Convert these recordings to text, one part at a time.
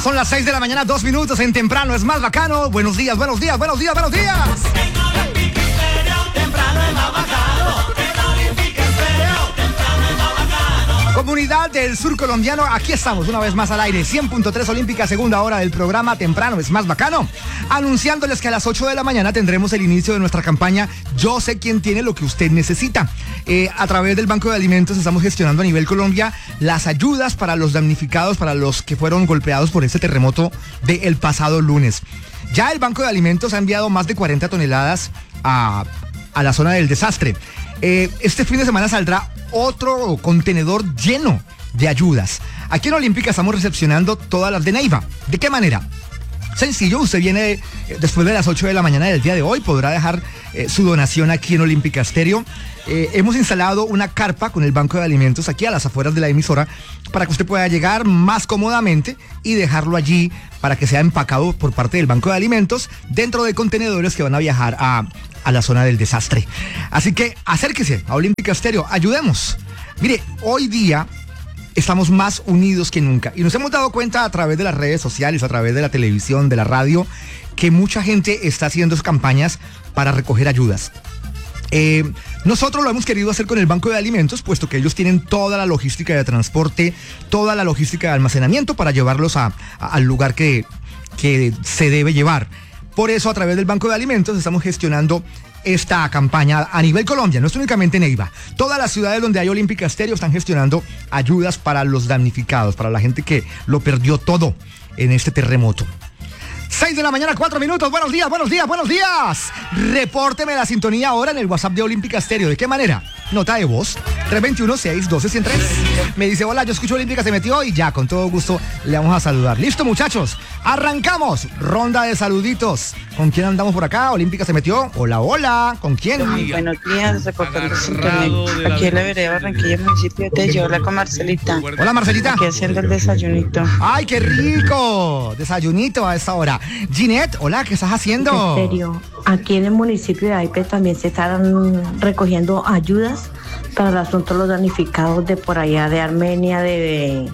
Son las 6 de la mañana, 2 minutos en Temprano es más bacano. Buenos días, buenos días, buenos días, buenos días. Temprano es más bacano. Comunidad del sur colombiano, aquí estamos una vez más al aire, 100.3 Olímpica, segunda hora del programa Temprano es más bacano, anunciándoles que a las 8 de la mañana tendremos el inicio de nuestra campaña Yo sé quién tiene lo que usted necesita. A través del Banco de Alimentos estamos gestionando a nivel Colombia las ayudas para los damnificados, para los que fueron golpeados por este terremoto del pasado lunes. Ya el Banco de Alimentos ha enviado más de 40 toneladas a la zona del desastre. Este fin de semana saldrá otro contenedor lleno de ayudas. Aquí en Olímpica estamos recepcionando todas las de Neiva. ¿De qué manera? Sencillo, usted viene después de las 8 de la mañana del día de hoy, podrá dejar su donación aquí en Olímpica Estéreo. Hemos instalado una carpa con el Banco de Alimentos aquí a las afueras de la emisora para que usted pueda llegar más cómodamente y dejarlo allí para que sea empacado por parte del Banco de Alimentos dentro de contenedores que van a viajar a la zona del desastre. Así que acérquese a Olímpica Estéreo, ayudemos. Mire, hoy día estamos más unidos que nunca y nos hemos dado cuenta a través de las redes sociales, a través de la televisión, de la radio, que mucha gente está haciendo campañas para recoger ayudas. Nosotros lo hemos querido hacer con el Banco de Alimentos, puesto que ellos tienen toda la logística de transporte, toda la logística de almacenamiento para llevarlos al lugar que se debe llevar. Por eso, a través del Banco de Alimentos estamos gestionando esta campaña a nivel Colombia, no es únicamente Neiva. Todas las ciudades donde hay Olímpica Estéreo están gestionando ayudas para los damnificados, para la gente que lo perdió todo en este terremoto. 6 de la mañana, 4 minutos. Buenos días, buenos días, buenos días. Repórteme la sintonía ahora en el WhatsApp de Olímpica Estéreo. ¿De qué manera? Nota de voz, 321-612-103. Me dice, hola, yo escucho Olímpica, se metió y ya, con todo gusto le vamos a saludar. Listo, muchachos, arrancamos. Ronda de saluditos. ¿Con quién andamos por acá? Olímpica se metió. Hola, hola. ¿Con quién? Buenos días, reportando sintonía. Aquí en la vereda Barranquilla, municipio de Tello. Hola con Marcelita. Hola, Marcelita. Aquí haciendo el desayunito. ¡Ay, qué rico! Desayunito a esta hora. Ginette, hola, ¿qué estás haciendo? En serio, aquí en el municipio de Aipe también se están recogiendo ayudas para el asunto de los damnificados de por allá de Armenia, de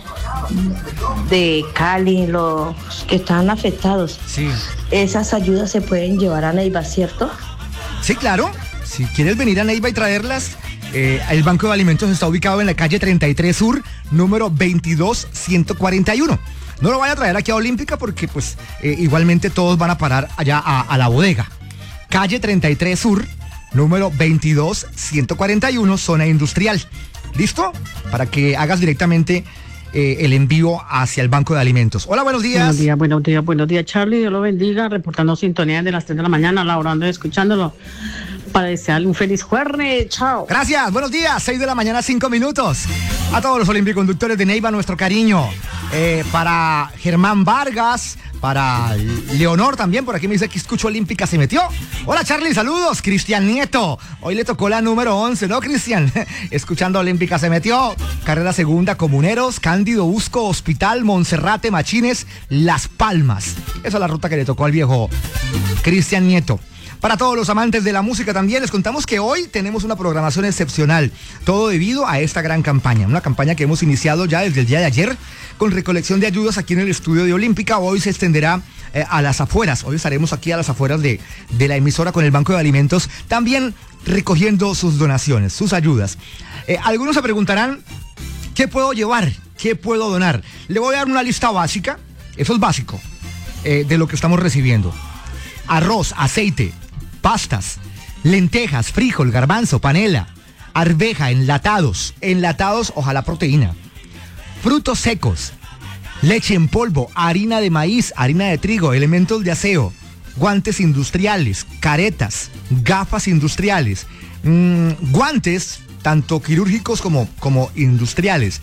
Cali, los que están afectados. Sí. Esas ayudas se pueden llevar a Neiva, ¿cierto? Sí, claro. Si quieres venir a Neiva y traerlas, el Banco de Alimentos está ubicado en la calle 33 Sur, número 22141. No lo vaya a traer aquí a Olímpica porque pues igualmente todos van a parar allá a la bodega. Calle 33 Sur, número 22141, zona industrial. ¿Listo? Para que hagas directamente el envío hacia el Banco de Alimentos. Hola, buenos días. Buenos días, Charlie. Dios lo bendiga. Reportando sintonía de las 3 de la mañana, laborando y escuchándolo. Para desearle un feliz jueves. Chao. Gracias, buenos días. 6 de la mañana, 5 minutos. A todos los olimpiconductores de Neiva, nuestro cariño. Para Germán Vargas, para Leonor también, por aquí me dice que escucho Olímpica se metió. Hola, Charlie, saludos. Cristian Nieto, hoy le tocó la número 11, ¿no, Cristian? Escuchando Olímpica se metió. Carrera segunda, Comuneros, Cándido, Usco, Hospital, Monserrate, Machines, Las Palmas. Esa es la ruta que le tocó al viejo Cristian Nieto. Para todos los amantes de la música también les contamos que hoy tenemos una programación excepcional, todo debido a esta gran campaña, una campaña que hemos iniciado ya desde el día de ayer con recolección de ayudas aquí en el estudio de Olímpica. Hoy se extenderá a las afueras, hoy estaremos aquí a las afueras de la emisora con el Banco de Alimentos, también recogiendo sus donaciones, sus ayudas. Algunos se preguntarán, ¿qué puedo llevar? ¿Qué puedo donar? Le voy a dar una lista básica, eso es básico, de lo que estamos recibiendo. Arroz, aceite, pastas, lentejas, frijol, garbanzo, panela, arveja, enlatados, ojalá proteína, frutos secos, leche en polvo, harina de maíz, harina de trigo, elementos de aseo, guantes industriales, caretas, gafas industriales, guantes tanto quirúrgicos como industriales,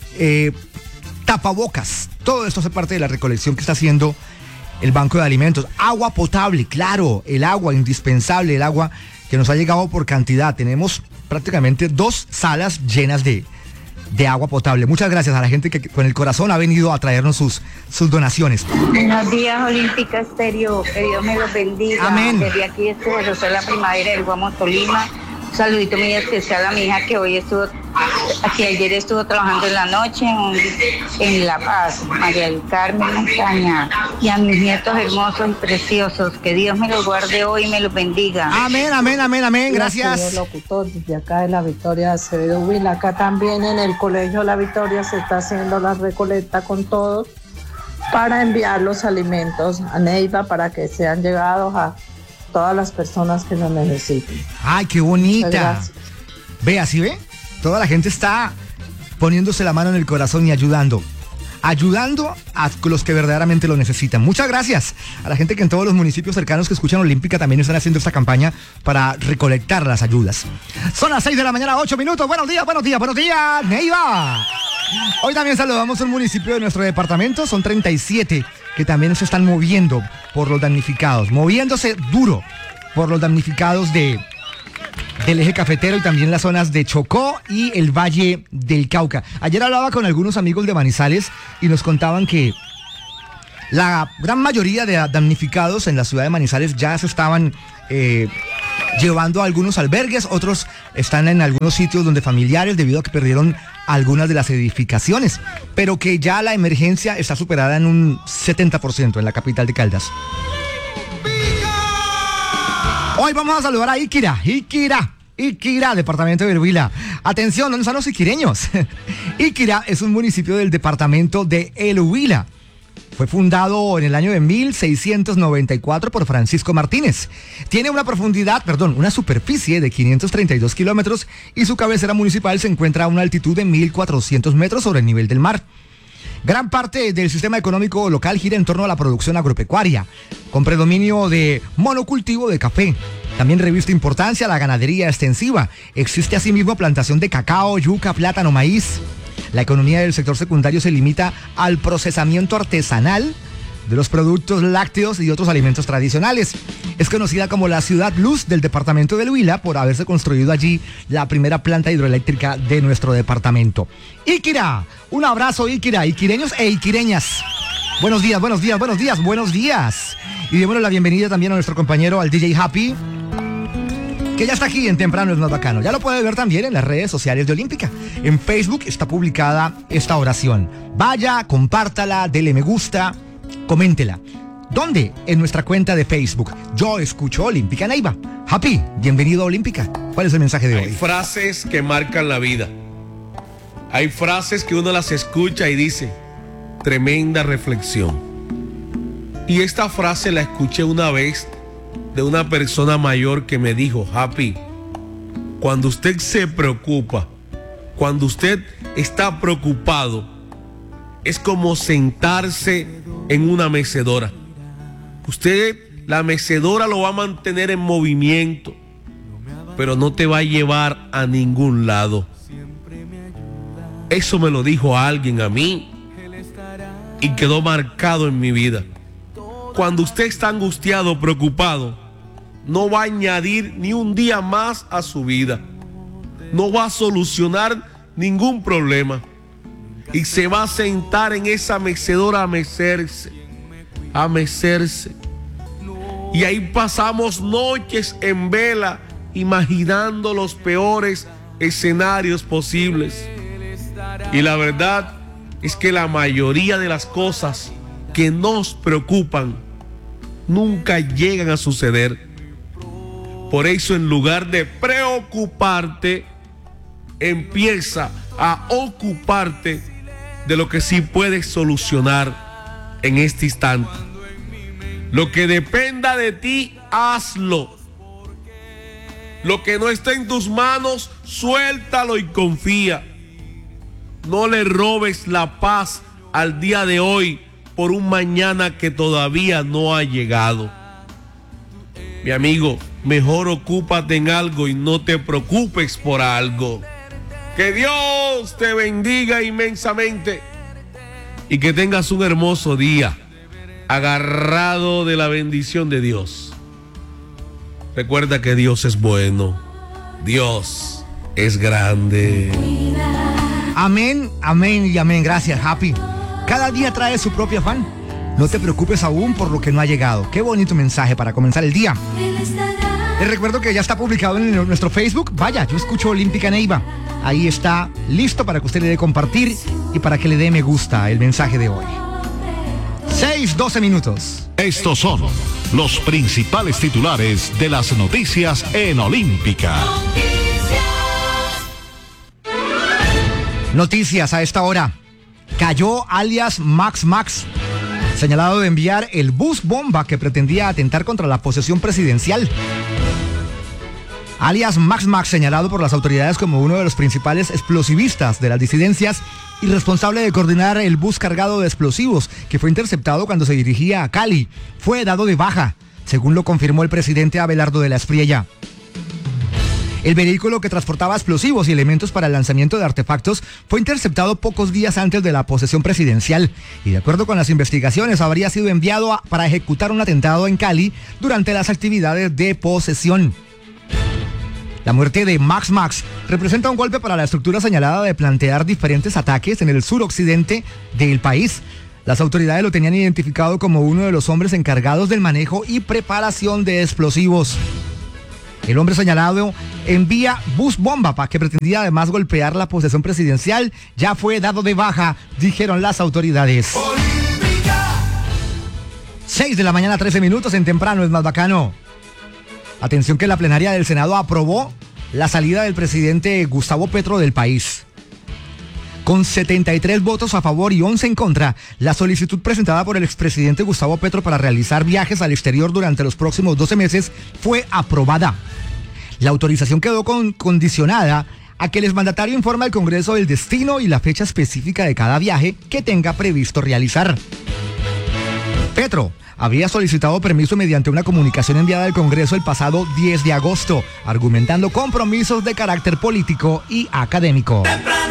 tapabocas, todo esto hace parte de la recolección que está haciendo el Banco de Alimentos. Agua potable, claro, el agua indispensable, el agua que nos ha llegado por cantidad. Tenemos prácticamente 2 salas llenas de agua potable. Muchas gracias a la gente que con el corazón ha venido a traernos sus donaciones. Buenos días, Olímpica Estéreo, que Dios me los bendiga. Amén. Desde aquí estuvo, yo soy la primavera del Guamo, Tolima. saludito muy especial a mi hija que ayer estuvo trabajando en la noche en La Paz, María del Carmen Montaña, y a mis nietos hermosos y preciosos, que Dios me los guarde hoy y me los bendiga. Amén, amén, amén, amén, gracias. Señor locutor, desde acá de La Victoria Acevedo Huila, acá también en el Colegio La Victoria se está haciendo la recolecta con todos para enviar los alimentos a Neiva para que sean llegados a todas las personas que lo necesiten. Ay, qué bonita. Ve, así ve, toda la gente está poniéndose la mano en el corazón y ayudando a los que verdaderamente lo necesitan. Muchas gracias a la gente que en todos los municipios cercanos que escuchan Olímpica también están haciendo esta campaña para recolectar las ayudas. Son las 6 de la mañana, 8 minutos. Buenos días, Neiva. Hoy también saludamos un municipio de nuestro departamento, son 37 que también se están moviendo por los damnificados, moviéndose duro por los damnificados del eje cafetero y también las zonas de Chocó y el Valle del Cauca. Ayer hablaba con algunos amigos de Manizales y nos contaban que la gran mayoría de damnificados en la ciudad de Manizales ya se estaban llevando a algunos albergues, otros están en algunos sitios donde familiares, debido a que perdieron algunas de las edificaciones, pero que ya la emergencia está superada en un 70% en la capital de Caldas. Hoy vamos a saludar a Iquirá, departamento de Huila. Atención, ¿dónde están los iquireños? Iquirá es un municipio del departamento de El Huila. Fue fundado en el año de 1694 por Francisco Martínez. Tiene una superficie de 532 kilómetros y su cabecera municipal se encuentra a una altitud de 1.400 metros sobre el nivel del mar. Gran parte del sistema económico local gira en torno a la producción agropecuaria, con predominio de monocultivo de café. También reviste importancia la ganadería extensiva. Existe asimismo plantación de cacao, yuca, plátano, maíz. La economía del sector secundario se limita al procesamiento artesanal de los productos lácteos y otros alimentos tradicionales. Es conocida como la Ciudad Luz del departamento del Huila por haberse construido allí la primera planta hidroeléctrica de nuestro departamento. Iquirá, un abrazo Iquirá, iquireños e iquireñas. Buenos días. Y démosle la bienvenida también a nuestro compañero, al DJ Happy, que ya está aquí en Temprano es Más Bacano. Ya lo puede ver también en las redes sociales de Olímpica. En Facebook está publicada esta oración. Vaya, compártala, dele me gusta, coméntela. ¿Dónde? En nuestra cuenta de Facebook. Yo escucho Olímpica Neiva. Happy, bienvenido a Olímpica. ¿Cuál es el mensaje de hoy? Hay frases que marcan la vida. Hay frases que uno las escucha y dice, tremenda reflexión. Y esta frase la escuché una vez de una persona mayor que me dijo, Happy, cuando usted se preocupa, cuando usted está preocupado, es como sentarse en una mecedora. Usted, la mecedora lo va a mantener en movimiento, pero no te va a llevar a ningún lado. Eso me lo dijo alguien a mí y quedó marcado en mi vida. Cuando usted está angustiado, preocupado, no va a añadir ni un día más a su vida. No va a solucionar ningún problema. Y se va a sentar en esa mecedora a mecerse. Y ahí pasamos noches en vela, imaginando los peores escenarios posibles. Y la verdad es que la mayoría de las cosas que nos preocupan nunca llegan a suceder. Por eso, en lugar de preocuparte, empieza a ocuparte de lo que sí puedes solucionar en este instante. Lo que dependa de ti, hazlo. Lo que no esté en tus manos, suéltalo y confía. No le robes la paz al día de hoy por un mañana que todavía no ha llegado. Mi amigo, mejor ocúpate en algo y no te preocupes por algo. Que Dios te bendiga inmensamente y que tengas un hermoso día, agarrado de la bendición de Dios. Recuerda que Dios es bueno, Dios es grande. Amén, amén y amén. Gracias, Happy. Cada día trae su propio afán. No te preocupes aún por lo que no ha llegado. Qué bonito mensaje para comenzar el día. Él estará Les recuerdo que ya está publicado en nuestro Facebook. Vaya, yo escucho Olímpica Neiva. Ahí está listo para que usted le dé compartir y para que le dé me gusta el mensaje de hoy. 6:12 minutos. Estos son los principales titulares de las noticias en Olímpica. Noticias a esta hora. Cayó alias Max, señalado de enviar el bus bomba que pretendía atentar contra la posesión presidencial. Alias Max, señalado por las autoridades como uno de los principales explosivistas de las disidencias y responsable de coordinar el bus cargado de explosivos que fue interceptado cuando se dirigía a Cali, fue dado de baja, según lo confirmó el presidente Abelardo de la Espriella. El vehículo que transportaba explosivos y elementos para el lanzamiento de artefactos fue interceptado pocos días antes de la posesión presidencial y, de acuerdo con las investigaciones, habría sido enviado para ejecutar un atentado en Cali durante las actividades de posesión. La muerte de Max representa un golpe para la estructura señalada de plantear diferentes ataques en el suroccidente del país. Las autoridades lo tenían identificado como uno de los hombres encargados del manejo y preparación de explosivos. El hombre señalado envía bus bomba que pretendía además golpear la posesión presidencial. Ya fue dado de baja, dijeron las autoridades. 6 de la mañana, 13 minutos en Temprano es más bacano. Atención que la plenaria del Senado aprobó la salida del presidente Gustavo Petro del país. Con 73 votos a favor y 11 en contra, la solicitud presentada por el expresidente Gustavo Petro para realizar viajes al exterior durante los próximos 12 meses fue aprobada. La autorización quedó condicionada a que el exmandatario informe al Congreso del destino y la fecha específica de cada viaje que tenga previsto realizar. Petro había solicitado permiso mediante una comunicación enviada al Congreso el pasado 10 de agosto, argumentando compromisos de carácter político y académico.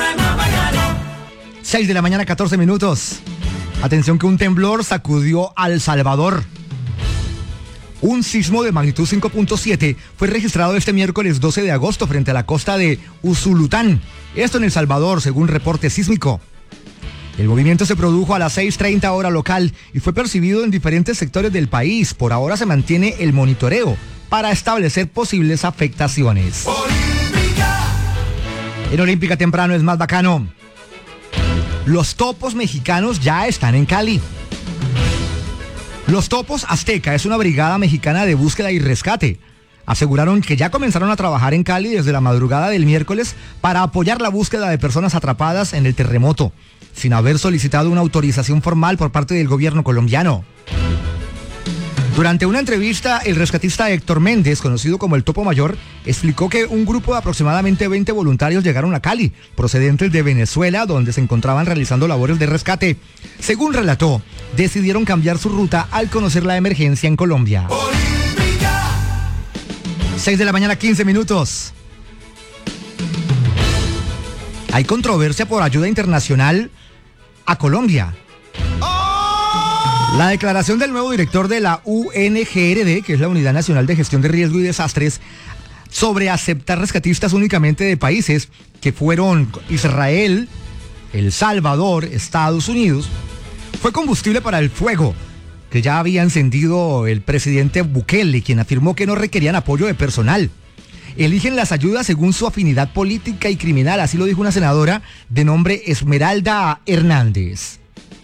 6 de la mañana, 14 minutos. Atención que un temblor sacudió a El Salvador. Un sismo de magnitud 5.7 fue registrado este miércoles 12 de agosto frente a la costa de Usulután. Esto en El Salvador, según reporte sísmico. El movimiento se produjo a las 6:30 hora local y fue percibido en diferentes sectores del país. Por ahora se mantiene el monitoreo para establecer posibles afectaciones. En Olímpica Temprano es más bacano. Los topos mexicanos ya están en Cali. Los Topos Azteca es una brigada mexicana de búsqueda y rescate. Aseguraron que ya comenzaron a trabajar en Cali desde la madrugada del miércoles para apoyar la búsqueda de personas atrapadas en el terremoto, sin haber solicitado una autorización formal por parte del gobierno colombiano. Durante una entrevista, el rescatista Héctor Méndez, conocido como el Topo Mayor, explicó que un grupo de aproximadamente 20 voluntarios llegaron a Cali, procedentes de Venezuela, donde se encontraban realizando labores de rescate. Según relató, decidieron cambiar su ruta al conocer la emergencia en Colombia. 6 de la mañana, 15 minutos. Hay controversia por ayuda internacional a Colombia. La declaración del nuevo director de la UNGRD, que es la Unidad Nacional de Gestión de Riesgo y Desastres, sobre aceptar rescatistas únicamente de países que fueron Israel, El Salvador, Estados Unidos, fue combustible para el fuego que ya había encendido el presidente Bukele, quien afirmó que no requerían apoyo de personal. Eligen las ayudas según su afinidad política y criminal, así lo dijo una senadora de nombre Esmeralda Hernández.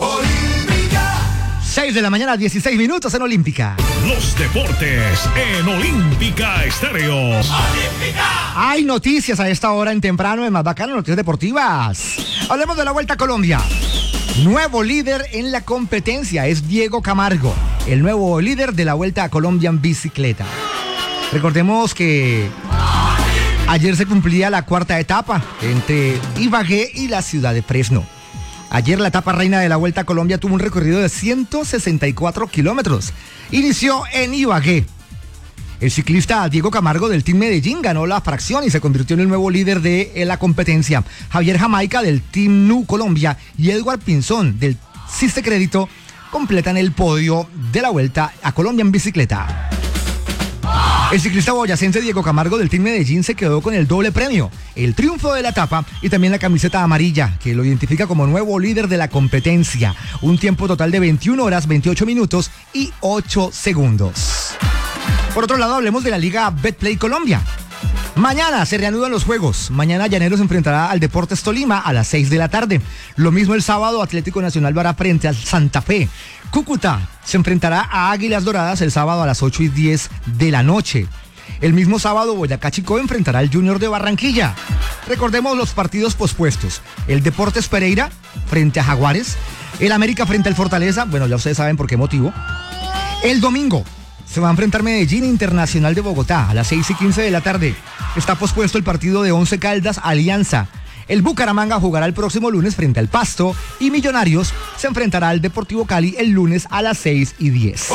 6 de la mañana, 16 minutos en Olímpica. Los deportes en Olímpica Estéreo. ¡Olímpica! Hay noticias a esta hora en Temprano, en más bacano, noticias deportivas. Hablemos de la Vuelta a Colombia. Nuevo líder en la competencia es Diego Camargo, el nuevo líder de la Vuelta a Colombia en bicicleta. Recordemos que ayer se cumplía la cuarta etapa entre Ibagué y la ciudad de Fresno. Ayer la etapa reina de la Vuelta a Colombia tuvo un recorrido de 164 kilómetros. Inició en Ibagué. El ciclista Diego Camargo del Team Medellín ganó la fracción y se convirtió en el nuevo líder de la competencia. Javier Jamaica del Team Nu Colombia y Edward Pinzón del Ciste Crédito completan el podio de la Vuelta a Colombia en bicicleta. El ciclista boyacense Diego Camargo del Team Medellín se quedó con el doble premio, el triunfo de la etapa y también la camiseta amarilla, que lo identifica como nuevo líder de la competencia. Un tiempo total de 21 horas, 28 minutos y 8 segundos. Por otro lado, hablemos de la Liga Betplay Colombia. Mañana se reanudan los juegos. Mañana Llaneros se enfrentará al Deportes Tolima a las 6 de la tarde. Lo mismo el sábado, Atlético Nacional lo hará frente al Santa Fe. Cúcuta se enfrentará a Águilas Doradas el sábado a las 8:10 de la noche. El mismo sábado, Boyacá Chicó enfrentará al Junior de Barranquilla. Recordemos los partidos pospuestos. El Deportes Pereira frente a Jaguares. El América frente al Fortaleza. Bueno, ya ustedes saben por qué motivo. El domingo se va a enfrentar Medellín Internacional de Bogotá a las 6:15 de la tarde. Está pospuesto el partido de Once Caldas Alianza. El Bucaramanga jugará el próximo lunes frente al Pasto y Millonarios se enfrentará al Deportivo Cali el lunes a las 6:10.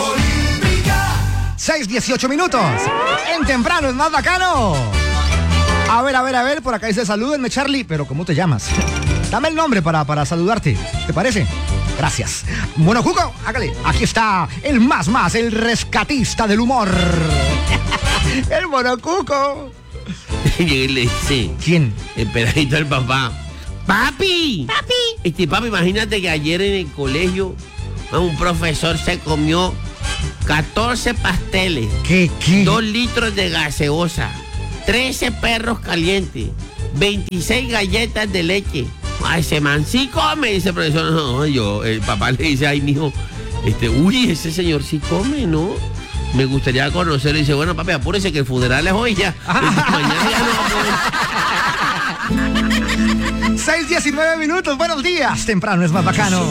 6:18 minutos. En temprano es más bacano. A ver, por acá dice salúdenme, Charlie, pero ¿cómo te llamas? Dame el nombre para saludarte, ¿te parece? Gracias. Bueno, Cuco, hágale. Aquí está el el rescatista del humor. El Monocuco. Y le dice, ¿quién? El pedajito del papá. ¡Papi! Papi, imagínate que ayer en el colegio un profesor se comió 14 pasteles. ¿Qué? 2 litros de gaseosa, 13 perros calientes, 26 galletas de leche. Ay, ese man sí come, dice el profesor. No, el papá le dice, ay, mijo, uy, ese señor sí come, ¿no? Me gustaría conocerlo. Y dice, bueno, papi, apúrese que el funeral es hoy ya. Mañana ya no va a poder. 6:19 minutos, buenos días. Temprano es más bacano.